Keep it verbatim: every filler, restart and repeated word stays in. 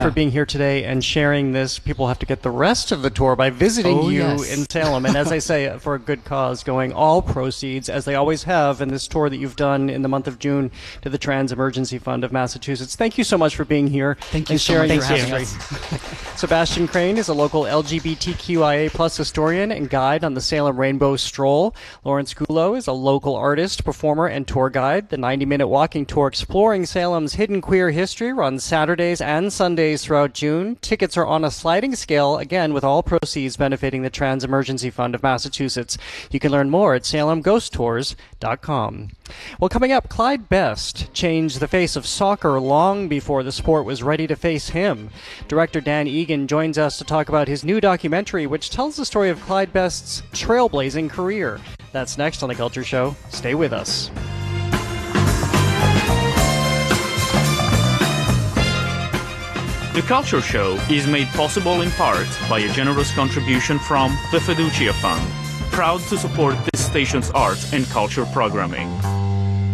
for being here today and sharing this. People have to get the rest of the tour by visiting oh, you yes. in Salem. And as I say, for a good cause, going all proceeds, as they always have in this tour that you've done in the month of June, to the Trans Emergency Fund of Massachusetts. Thank you so much for being here. Thank you and so sharing much your for having history. us. Sebastian Crane is a local L G B T Q I A plus historian and guide on the Salem Rainbow Stroll. Lawrence Gulo is a local artist, performer, and tour guide. The ninety-minute walking tour exploring Salem's hidden queer history runs Saturdays and Sundays throughout June. Tickets are on a sliding scale, again, with all proceeds benefiting the Trans Emergency Fund of Massachusetts. You can learn more at salem ghost tours dot com. Well, coming up, Clyde Best changed the face of soccer long before the sport was ready to face him. Director Dan Egan joins us to talk about his new documentary, which tells the story of Clyde Best's trailblazing career. That's next on The Culture Show. Stay with us. The Culture Show is made possible in part by a generous contribution from the Fiducia Fund, proud to support this station's arts and culture programming.